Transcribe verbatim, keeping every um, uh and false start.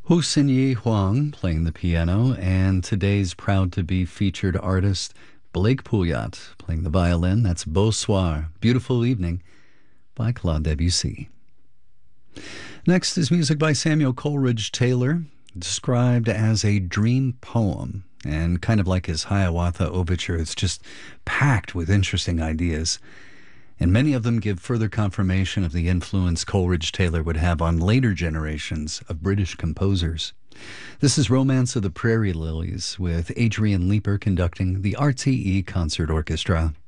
Ho Sin-Yi Huang playing the piano, and today's proud to be featured artist Blake Pouliot playing the violin. That's Beau Soir, Beautiful Evening by Claude Debussy. Next is music by Samuel Coleridge Taylor, described as a dream poem. And kind of like his Hiawatha Overture, it's just packed with interesting ideas. And many of them give further confirmation of the influence Coleridge Taylor would have on later generations of British composers. This is Romance of the Prairie Lilies with Adrian Leeper conducting the R T E Concert Orchestra.